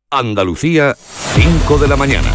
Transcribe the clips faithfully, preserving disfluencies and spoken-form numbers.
Andalucía, cinco de la mañana.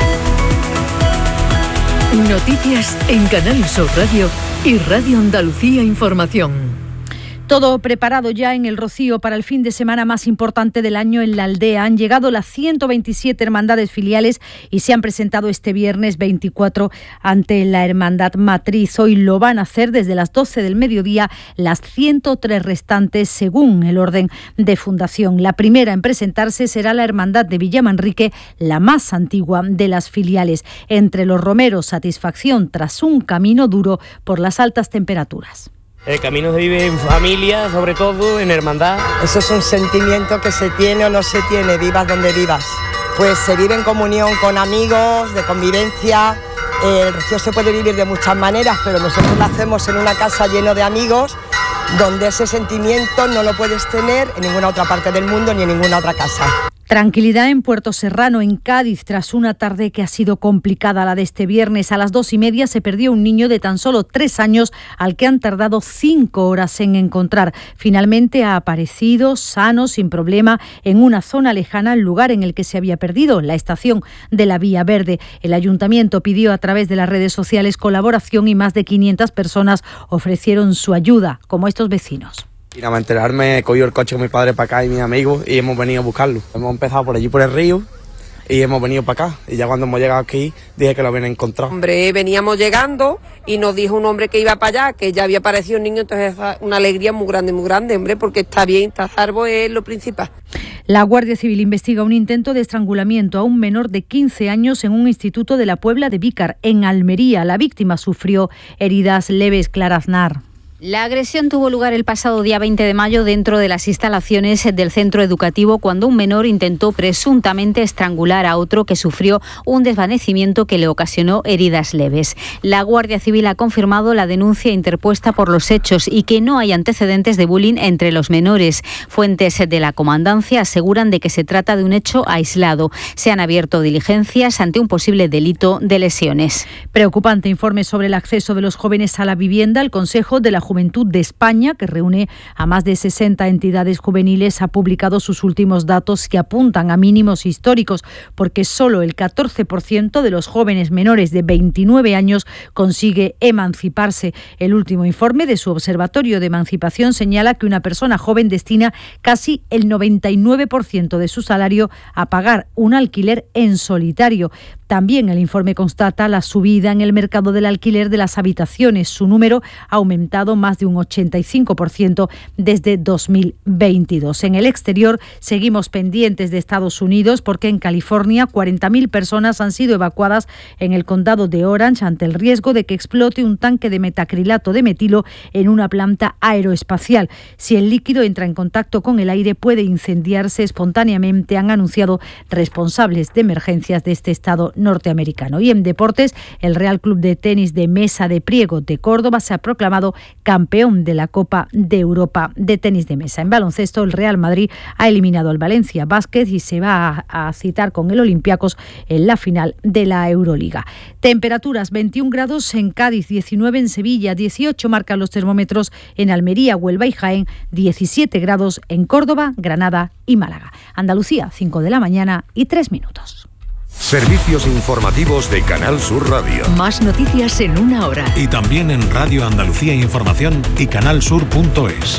Noticias en Canal Sur Radio y Radio Andalucía Información. Todo preparado ya en el Rocío para el fin de semana más importante del año en la aldea. Han llegado las ciento veintisiete hermandades filiales y se han presentado este viernes veinticuatro ante la hermandad matriz. Hoy lo van a hacer desde las doce del mediodía las ciento tres restantes según el orden de fundación. La primera en presentarse será la hermandad de Villamanrique, la más antigua de las filiales. Entre los romeros, satisfacción tras un camino duro por las altas temperaturas. El camino se vive en familia, sobre todo en hermandad. Eso es un sentimiento que se tiene o no se tiene, vivas donde vivas. Pues se vive en comunión con amigos, de convivencia. El Rocío se puede vivir de muchas maneras, pero nosotros lo hacemos en una casa lleno de amigos, donde ese sentimiento no lo puedes tener en ninguna otra parte del mundo ni en ninguna otra casa. Tranquilidad en Puerto Serrano, en Cádiz, tras una tarde que ha sido complicada, la de este viernes. A las dos y media se perdió un niño de tan solo tres años al que han tardado cinco horas en encontrar. Finalmente ha aparecido sano, sin problema, en una zona lejana al lugar en el que se había perdido, la estación de la Vía Verde. El ayuntamiento pidió a través de las redes sociales colaboración y más de quinientas personas ofrecieron su ayuda, como estos vecinos. Y nada más enterarme, he cogido el coche con mi padre para acá y mis amigos y hemos venido a buscarlo. Hemos empezado por allí por el río y hemos venido para acá. Y ya cuando hemos llegado aquí dije que lo habían encontrado. Hombre, veníamos llegando y nos dijo un hombre que iba para allá, que ya había aparecido un niño, entonces una alegría muy grande, muy grande, hombre, porque está bien, está salvo, es lo principal. La Guardia Civil investiga un intento de estrangulamiento a un menor de quince años en un instituto de la Puebla de Vícar, en Almería. La víctima sufrió heridas leves. Clara Aznar. La agresión tuvo lugar el pasado día veinte de mayo dentro de las instalaciones del centro educativo cuando un menor intentó presuntamente estrangular a otro que sufrió un desvanecimiento que le ocasionó heridas leves. La Guardia Civil ha confirmado la denuncia interpuesta por los hechos y que no hay antecedentes de bullying entre los menores. Fuentes de la comandancia aseguran de que se trata de un hecho aislado. Se han abierto diligencias ante un posible delito de lesiones. Preocupante informe sobre el acceso de los jóvenes a la vivienda. El Consejo de la Juventud Juventud de España, que reúne a más de sesenta entidades juveniles, ha publicado sus últimos datos que apuntan a mínimos históricos, porque solo el catorce por ciento de los jóvenes menores de veintinueve años consigue emanciparse. El último informe de su Observatorio de Emancipación señala que una persona joven destina casi el noventa y nueve por ciento de su salario a pagar un alquiler en solitario. También el informe constata la subida en el mercado del alquiler de las habitaciones. Su número ha aumentado más de un ochenta y cinco por ciento desde dos mil veintidós. En el exterior seguimos pendientes de Estados Unidos porque en California cuarenta mil personas han sido evacuadas en el condado de Orange ante el riesgo de que explote un tanque de metacrilato de metilo en una planta aeroespacial. Si el líquido entra en contacto con el aire puede incendiarse espontáneamente, han anunciado responsables de emergencias de este estado norteamericano. Y en deportes, el Real Club de Tenis de Mesa de Priego de Córdoba se ha proclamado campeón de la Copa de Europa de Tenis de Mesa. En baloncesto, el Real Madrid ha eliminado al Valencia Basket y se va a, a citar con el Olympiacos en la final de la Euroliga. Temperaturas: veintiún grados en Cádiz, diecinueve en Sevilla, dieciocho marcan los termómetros en Almería, Huelva y Jaén, diecisiete grados en Córdoba, Granada y Málaga. Andalucía, cinco de la mañana y tres minutos. Servicios informativos de Canal Sur Radio. Más noticias en una hora. Y también en Radio Andalucía Información y canalsur punto es.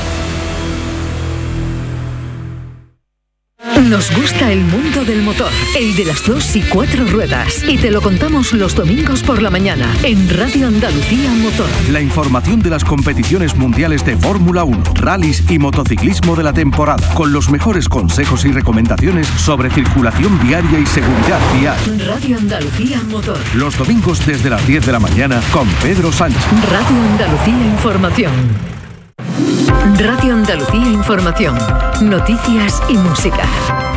Nos gusta el mundo del motor, el de las dos y cuatro ruedas. Y te lo contamos los domingos por la mañana en Radio Andalucía Motor. La información de las competiciones mundiales de Fórmula uno, rallies y motociclismo de la temporada, con los mejores consejos y recomendaciones sobre circulación viaria y seguridad vial. Radio Andalucía Motor. Los domingos desde las diez de la mañana con Pedro Sánchez. Radio Andalucía Información. Radio Andalucía Información. Noticias y música.